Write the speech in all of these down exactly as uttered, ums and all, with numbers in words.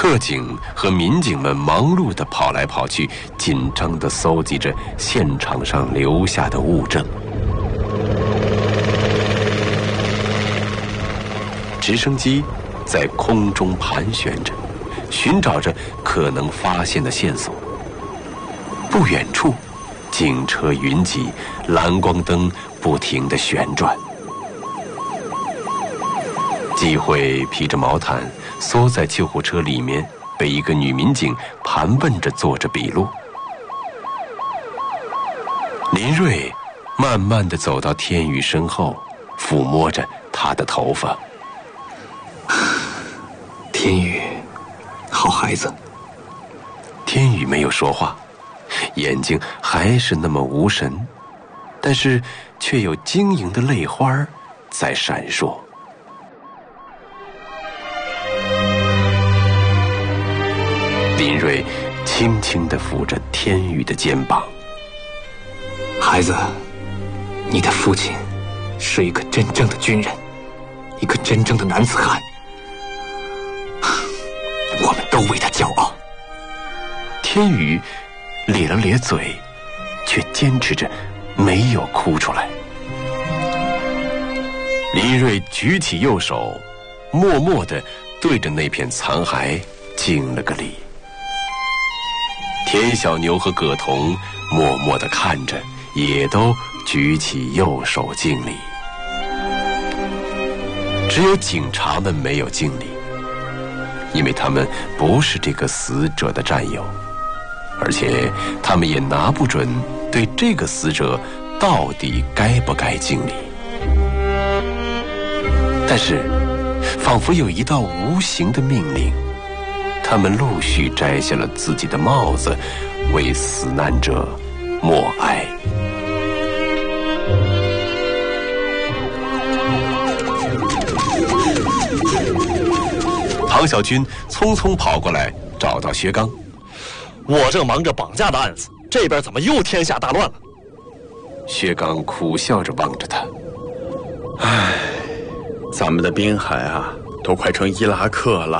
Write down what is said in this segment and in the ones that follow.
特警和民警们忙碌地跑来跑去，紧张地搜集着现场上留下的物证。直升机在空中盘旋着，寻找着可能发现的线索。不远处，警车云集，蓝光灯不停地旋转。纪慧披着毛毯，缩在救护车里面，被一个女民警盘问着做着笔录。林瑞慢慢地走到天宇身后，抚摸着他的头发。 天宇，好孩子。 天宇没有说话，眼睛还是那么无神，但是却有晶莹的泪花在闪烁。林瑞轻轻地抚着天宇的肩膀。 孩子，你的父亲是一个真正的军人，一个真正的男子汉，我们都为他骄傲。 天宇咧了咧嘴，却坚持着没有哭出来。林瑞举起右手，默默地对着那片残骸敬了个礼。田小牛和葛童默默地看着，也都举起右手敬礼。只有警察们没有敬礼，因为他们不是这个死者的战友，而且他们也拿不准对这个死者到底该不该敬礼。但是，仿佛有一道无形的命令，他们陆续摘下了自己的帽子，为死难者默哀。唐小军匆匆跑过来，找到薛刚。 我正忙着绑架的案子，这边怎么又天下大乱了？ 薛刚苦笑着望着他。 唉，咱们的滨海啊，都快成伊拉克了。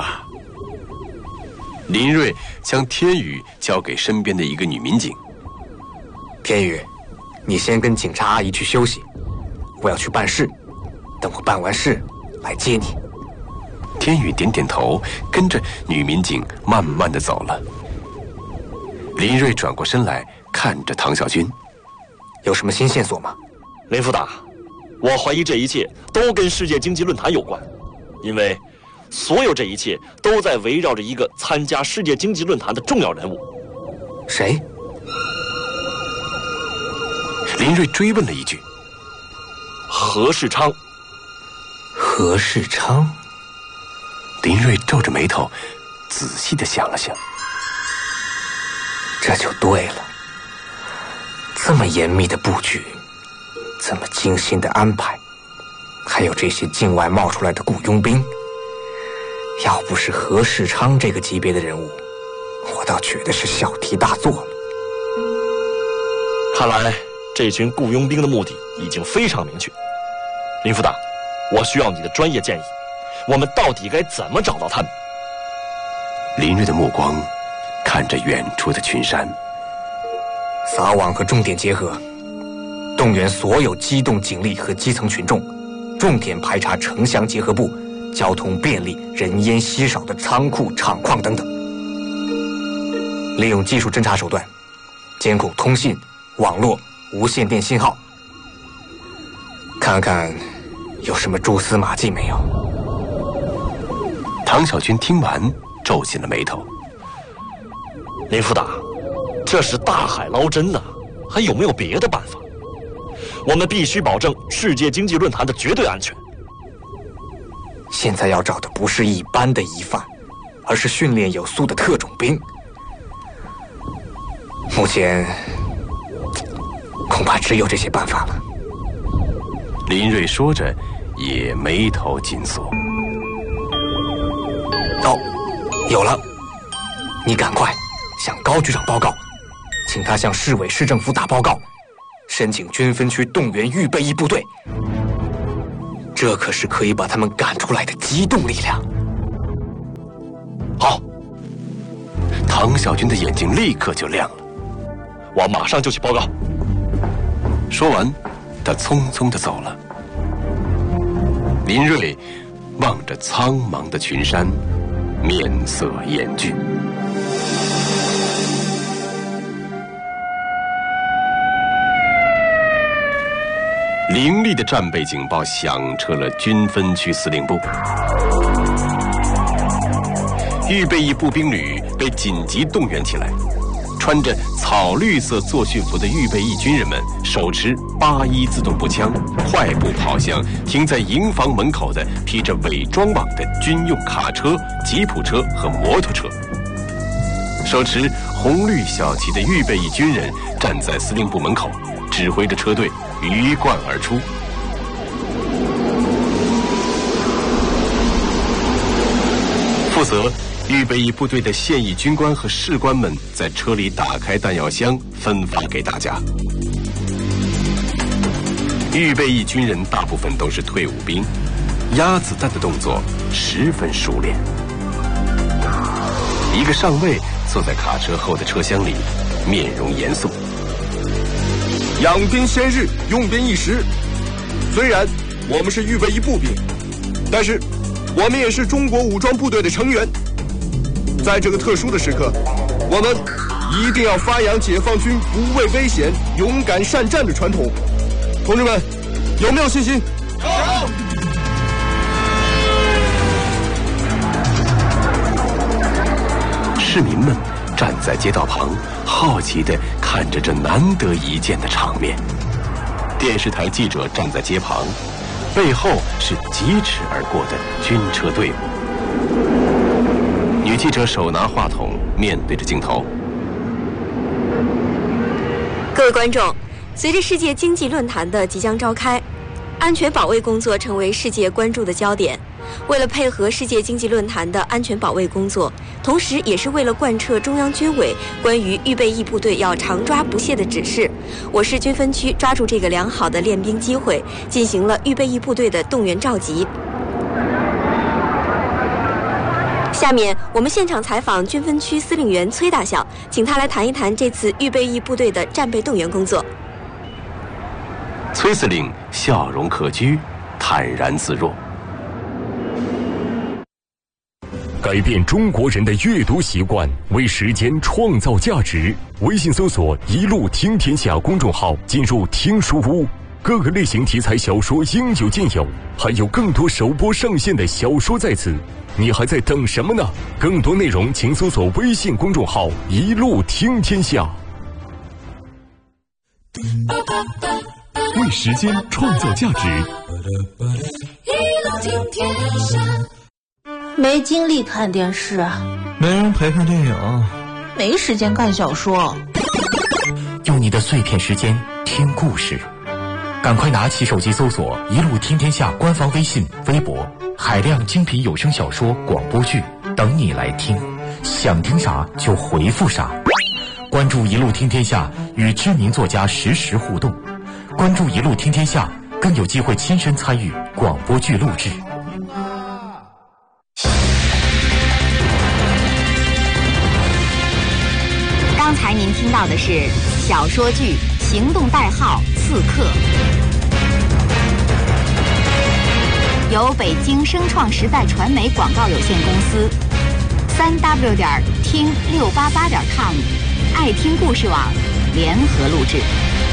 林瑞将天宇交给身边的一个女民警。 天宇，你先跟警察阿姨去休息，我要去办事，等我办完事来接你。 天宇点点头，跟着女民警慢慢地走了。林瑞转过身来，看着唐小军。 有什么新线索吗？ 林副大，我怀疑这一切都跟世界经济论坛有关，因为所有这一切都在围绕着一个参加世界经济论坛的重要人物。 谁？ 林瑞追问了一句。 何世昌。 何世昌？ 林瑞皱着眉头，仔细地想了想。 这就对了，这么严密的布局，这么精心的安排，还有这些境外冒出来的雇佣兵，要不是何世昌这个级别的人物，我倒觉得是小题大做了。 看来这群雇佣兵的目的已经非常明确。林副大，我需要你的专业建议，我们到底该怎么找到他们？ 林瑞的目光看着远处的群山。 撒网和重点结合，动员所有机动警力和基层群众，重点排查城乡结合部、交通便利、人烟稀少的仓库、厂矿等等。利用技术侦查手段，监控通信、网络、无线电信号，看看有什么蛛丝马迹没有。 唐小军听完，皱起了眉头。 林副大，这是大海捞针呐，还有没有别的办法？我们必须保证世界经济论坛的绝对安全。 现在要找的不是一般的疑犯，而是训练有素的特种兵。目前恐怕只有这些办法了。 林瑞说着，也眉头紧锁。 哦，有了，你赶快向高局长报告，请他向市委市政府打报告，申请军分区动员预备役部队。这可是可以把他们赶出来的机动力量。 好， 唐小军的眼睛立刻就亮了。 我马上就去报告。 说完，他匆匆地走了。林瑞望着苍茫的群山，面色严峻。凌厉的战备警报响彻了军分区司令部，预备役步兵旅被紧急动员起来。穿着草绿色作训服的预备役军人们手持八一自动步枪，快步跑向停在营房门口的披着伪装网的军用卡车、吉普车和摩托车。手持红绿小旗的预备役军人站在司令部门口，指挥着车队鱼贯而出。负责预备役部队的现役军官和士官们在车里打开弹药箱，分发给大家。预备役军人大部分都是退伍兵，压子弹的动作十分熟练。一个上尉坐在卡车后的车厢里，面容严肃。 养兵千日，用兵一时。虽然我们是预备役步兵，但是我们也是中国武装部队的成员。在这个特殊的时刻，我们一定要发扬解放军不畏危险、勇敢善战的传统。同志们，有没有信心？有。 市民们站在街道旁，好奇地看着这难得一见的场面。电视台记者站在街旁，背后是疾驰而过的军车队伍。女记者手拿话筒，面对着镜头。 各位观众，随着世界经济论坛的即将召开，安全保卫工作成为世界关注的焦点。为了配合世界经济论坛的安全保卫工作，同时也是为了贯彻中央军委关于预备役部队要常抓不懈的指示，我市军分区抓住这个良好的练兵机会，进行了预备役部队的动员召集。下面我们现场采访军分区司令员崔大校，请他来谈一谈这次预备役部队的战备动员工作。 崔司令笑容可掬，坦然自若。 改变中国人的阅读习惯，为时间创造价值。微信搜索“一路听天下”公众号，进入听书屋，各个类型题材小说应有尽有，还有更多首播上线的小说在此。你还在等什么呢？更多内容请搜索微信公众号“一路听天下”。为时间创造价值。 一路听天下。 没精力看电视， 没人陪看电影， 没时间看小说。 用你的碎片时间听故事，赶快拿起手机搜索“一路听天下”官方微信、微博，海量精品有声小说、广播剧等你来听。想听啥就回复啥。关注“一路听天下”，与知名作家实时互动。关注“一路听天下”，更有机会亲身参与广播剧录制。 刚才您听到的是小说剧《行动代号刺客》，由北京声创时代传媒广告有限公司、三 w 点听六八八点 com、爱听故事网联合录制。